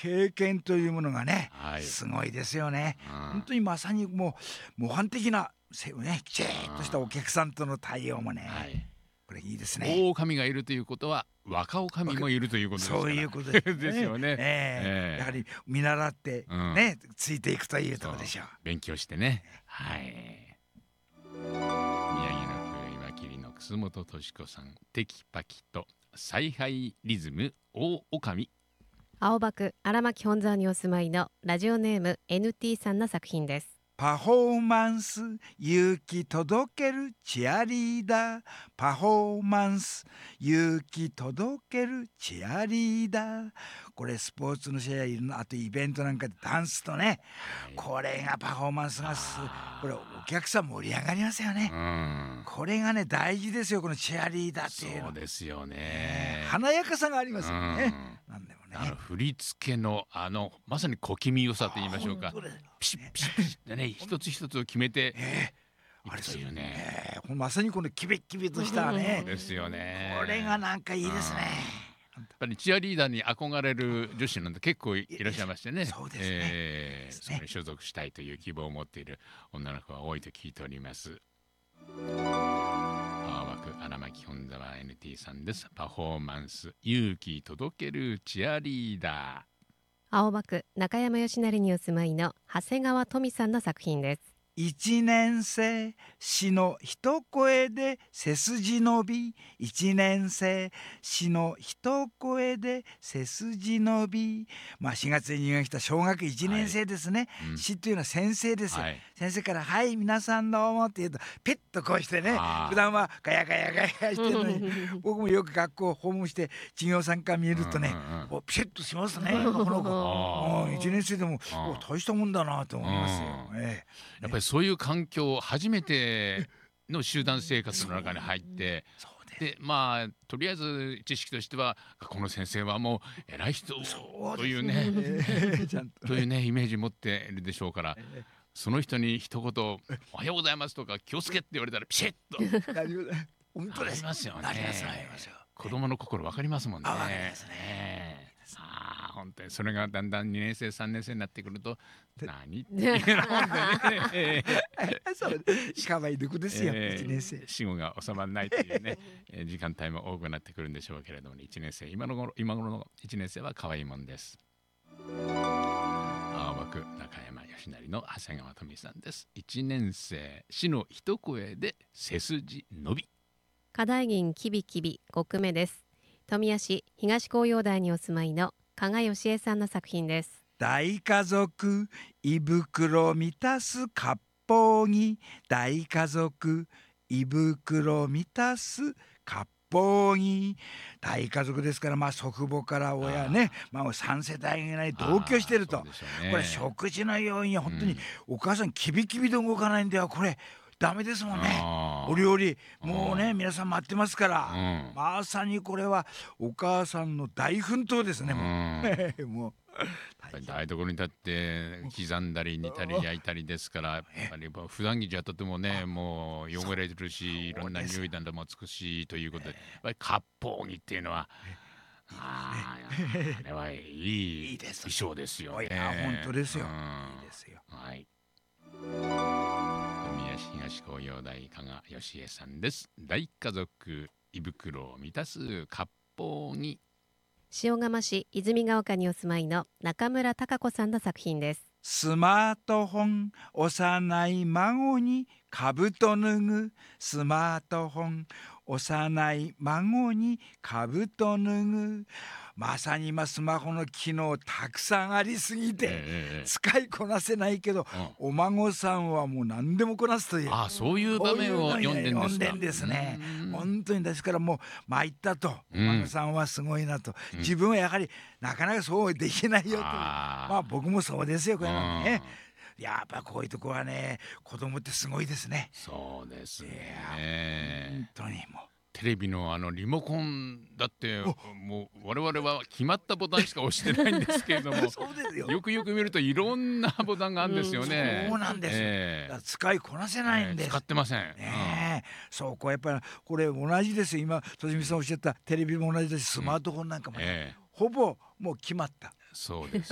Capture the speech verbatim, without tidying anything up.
経験というものがね、 はい、 すごいですよね。 うん本当にまさにもう模範的なせね、きちっとしたお客さんとの対応もね、 はい、 これいいですね。 大女将がいるということは若女将もいるということですからそういうことですね。 ですよね。 ええええやはり見習ってうんね、ついていくというとそうころでしょう。 勉強してね。はい。宮城の句岩切の楠本敏子さん、テキパキと采配リズム大女将。 青葉区荒牧本沢にお住まいのラジオネーム エヌティー さんの作品です。 パフォーマンス勇気届けるチアリーダー、パフォーマンス勇気届けるチアリーダー。これスポーツの試合のあとイベントなんかでダンスとね、 はいこれがパフォーマンスがすあーこれお客さん盛り上がりますよね。 うんこれがね大事ですよ、このチアリーダーっていうの。 そうですよね。 華やかさがありますよね。 うんなんでもね。 あの振り付けのあのまさに小気味良さと言いましょうか。 本当ですピシッピシッピシッってね一つ一つを決めてええいくというね。 ええまさにこのキビッキビとしたねですよね。 これがなんかいいですね。 やっぱりチアリーダーに憧れる女子なんて結構いらっしゃいましてね。 そうですねえーですねそこに所属したいという希望を持っている女の子が多いと聞いております。青葉区荒牧本沢 エヌティー さんです。パフォーマンス勇気届けるチアリーダ青葉区中山義成にお住まいの長谷川富さんの作品です。 一年生詩の一声で背筋伸び、一年生詩の一声で背筋伸び。まあしがつに入学した小学いちねん生ですね、 ー、うん詩っていうのは先生ですよ、 はい先生から「はい皆さんどうも」って言うとペッとこうしてね、 あー普段はガヤガヤガヤしてるのに僕もよく学校訪問して授業参観見るとね、 うんうんうんこうピシッとしますねこの子。 あーいちねん生でもあーお大したもんだなと思いますよ、 うんえやっぱりそういう環境初めての集団生活の中に入ってえそうですでまあとりあえず知識としてはこの先生はもう偉い人というねええちゃんとというねイメージ持っているでしょうからええその人に一言「おはようございます」とか「気をつけ」って言われたらピシッとなります本当なですりますよね。 なりますなりますよ子供の心わかりますもんね。 あわかりますねええああ本当にそれがだんだんにねん生さんねん生になってくると何っていうのもんでねええそう可愛いとこですよ、 えー一年生。 死後が収まらないというね、えー時間帯も多くなってくるんでしょうけれども、ね、いちねん生今の頃今頃のいちねん生は可愛いもんです。青葉区中山義成の長谷川富さんです。いちねん生死の一声で背筋伸び。 課題銀きびきびご句目です。富谷市東紅葉台にお住まいの加賀義恵さんの作品です。 大家族胃袋満たす割烹着、大家族胃袋満たす割烹着。大家族ですからまあ祖父母から親ねまあさん世代ぐらい同居してると、 あーそうでしょうねこれ食事のように本当にうんお母さんキビキビで動かないんではこれダメですもんね。 あーお料理もうね皆さん待ってますから、 うんまさにこれはお母さんの大奮闘ですね、もうもうやっぱり台所に立って刻んだり煮たり焼いたりですからやっぱり普段着じゃとてもねもう汚れてるしいろんな匂いなどもつくしということでやっぱり割烹着っていうのはあーあれはいいいいです衣装ですよね。 いや本当ですよ、 うんいいですよ。 はい富谷市東紅葉台加賀義恵さんです。大家族胃袋を満たす割烹着。 塩釜市泉ヶ丘にお住まいの中村孝子さんの作品です。 スマートフォン幼い孫に兜脱ぐ、スマートフォン幼い孫に兜脱ぐ。まさに今スマホの機能たくさんありすぎて、 ええ使いこなせないけど、お孫さんはもう何でもこなすというああそういう場面を読んでんですか。 読んでんですね。 うん本当にですからもう参ったと、おうん孫さんはすごいなと、 うん自分はやはりなかなかそうできないよという、 あーまあ僕もそうですよこれなんでね。やっぱこういうとこはね子供ってすごいですね。 そうですいね。 本当にもうテレビのあのリモコンだってもう我々は決まったボタンしか押してないんですけれどもそうですよ。 よくよく見るといろんなボタンがあるんですよね。 そうなんですよ、 ええだから使いこなせないんです、 ええ使ってません。 ねえ、そうこうやっぱりこれ同じですよ。今としみさんおっしゃったテレビも同じだしスマートフォンなんかもね、 ええほぼもう決まった。 そうです